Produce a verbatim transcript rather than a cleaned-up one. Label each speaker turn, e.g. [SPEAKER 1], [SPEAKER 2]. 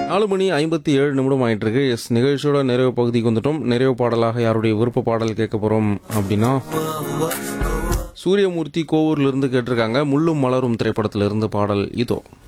[SPEAKER 1] நாலு மணி ஐம்பத்தி ஏழு நிமிடம் ஆயிட்டு இருக்கு. எஸ், நிகழ்ச்சியோட நிறைவு பகுதிக்கு வந்துட்டோம். நிறைவு பாடலாக யாருடைய விருப்ப பாடல் கேட்க போறோம் அப்படின்னா, சூரியமூர்த்தி கோவூர்ல இருந்து கேட்டிருக்காங்க. முள்ளும் மலரும் திரைப்படத்திலிருந்து பாடல் இதோ.